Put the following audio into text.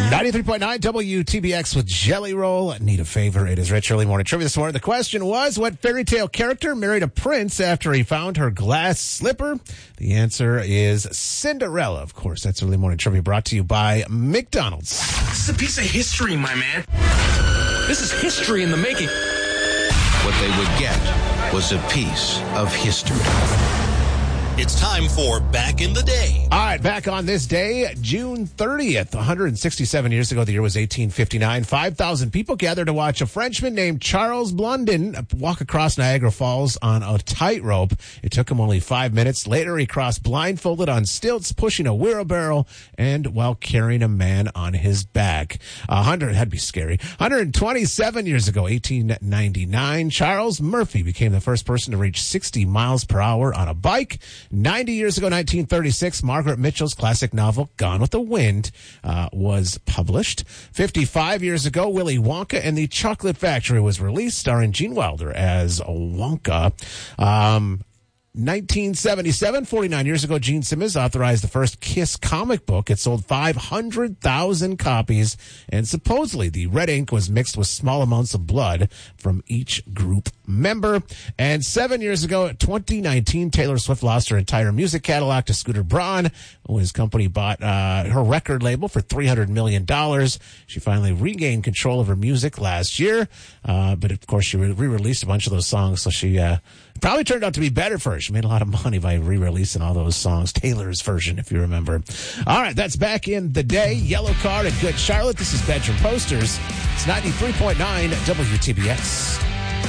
93.9 WTBX with Jelly Roll. Need a favor. It is Rich Early Morning Trivia this morning. The question was, what fairy tale character married a prince after he found her glass slipper? The answer is Cinderella. Of course, that's Early Morning Trivia brought to you by McDonald's. This is a piece of history, my man. This is history in the making. What they would get was a piece of history. It's time for Back in the Day. All right, back on this day, June 30th, 167 years ago, the year was 1859. 5,000 people gathered to watch a Frenchman named Charles Blondin walk across Niagara Falls on a tightrope. It took him only 5 minutes. Later, he crossed blindfolded on stilts, pushing a wheelbarrow, and while carrying a man on his back. That'd be scary. 127 years ago, 1899, Charles Murphy became the first person to reach 60 miles per hour on a bike. 90 years ago, 1936, Margaret Mitchell's classic novel, Gone with the Wind, was published. 55 years ago, Willy Wonka and the Chocolate Factory was released, starring Gene Wilder as Wonka. 1977, 49 years ago, Gene Simmons authorized the first Kiss comic book. It sold 500,000 copies, and supposedly the red ink was mixed with small amounts of blood from each group member. And 7 years ago, 2019, Taylor Swift lost her entire music catalog to Scooter Braun, when his company bought her record label for $300 million. She finally regained control of her music last year, but of course she re-released a bunch of those songs, so she probably turned out to be better for her. She made a lot of money by re-releasing all those songs. Taylor's version, if you remember. All right, that's Back in the Day. Yellow Card and Good Charlotte. This is Bedroom Posters. It's 93.9 WTBX.